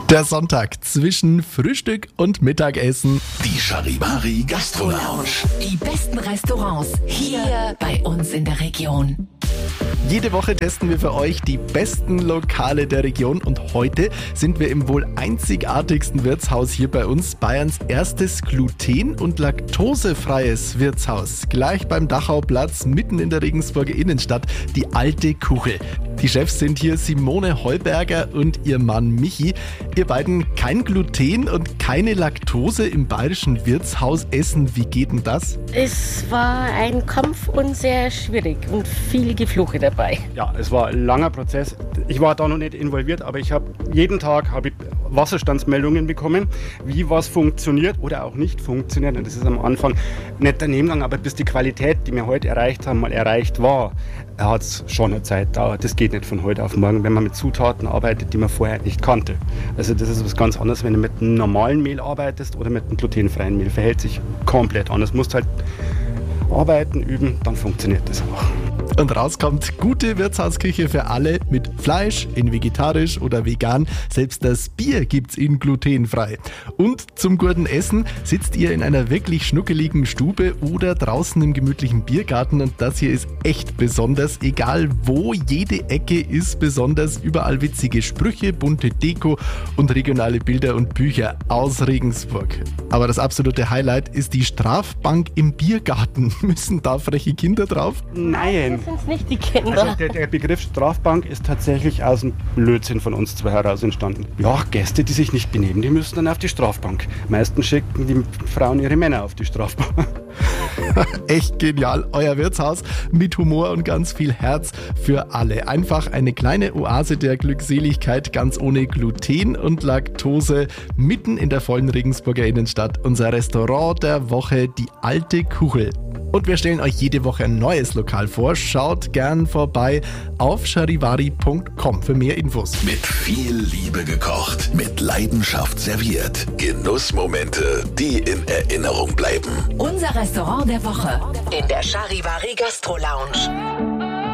Der Sonntag zwischen Frühstück und Mittagessen. Die Charivari Gastro Lounge. Die besten Restaurants hier bei uns in der Region. Jede Woche testen wir für euch die besten Lokale der Region und heute sind wir im wohl einzigartigsten Wirtshaus hier bei uns, Bayerns erstes gluten- und laktosefreies Wirtshaus. Gleich beim Dachauplatz, mitten in der Regensburger Innenstadt, die Alte Kuchel. Die Chefs sind hier Simone Heuberger und ihr Mann Michi. Ihr beiden kein Gluten und keine Laktose im bayerischen Wirtshaus essen. Wie geht denn das? Es war ein Kampf und sehr schwierig und viel Gefluche dabei. Ja, es war ein langer Prozess. Ich war da noch nicht involviert, aber jeden Tag Wasserstandsmeldungen bekommen, wie was funktioniert oder auch nicht funktioniert. Und das ist am Anfang nicht der Nebengang, aber bis die Qualität, die wir heute erreicht haben, mal erreicht war, hat es schon eine Zeit gedauert. Das geht nicht von heute auf morgen, wenn man mit Zutaten arbeitet, die man vorher nicht kannte. Also das ist was ganz anderes, wenn du mit einem normalen Mehl arbeitest oder mit einem glutenfreien Mehl. Verhält sich komplett anders. Du musst halt arbeiten, üben, dann funktioniert das auch. Und rauskommt gute Wirtshausküche für alle mit Fleisch, in vegetarisch oder vegan. Selbst das Bier gibt's in glutenfrei. Und zum guten Essen sitzt ihr in einer wirklich schnuckeligen Stube oder draußen im gemütlichen Biergarten. Und das hier ist echt besonders. Egal wo, jede Ecke ist besonders. Überall witzige Sprüche, bunte Deko und regionale Bilder und Bücher aus Regensburg. Aber das absolute Highlight ist die Strafbank im Biergarten. Müssen da freche Kinder drauf? Nein. Das sind nicht die Kinder. Also der Begriff Strafbank ist tatsächlich aus dem Blödsinn von uns zwei heraus entstanden. Ja, Gäste, die sich nicht benehmen, die müssen dann auf die Strafbank. Meistens schicken die Frauen ihre Männer auf die Strafbank. Echt genial, euer Wirtshaus mit Humor und ganz viel Herz für alle. Einfach eine kleine Oase der Glückseligkeit, ganz ohne Gluten und Laktose, mitten in der vollen Regensburger Innenstadt. Unser Restaurant der Woche, die Alte Kuchel. Und wir stellen euch jede Woche ein neues Lokal vor. Schaut gern vorbei auf charivari.com für mehr Infos. Mit viel Liebe gekocht, mit Leidenschaft serviert. Genussmomente, die in Erinnerung bleiben. Unser Restaurant der Woche in der Charivari Gastro Lounge.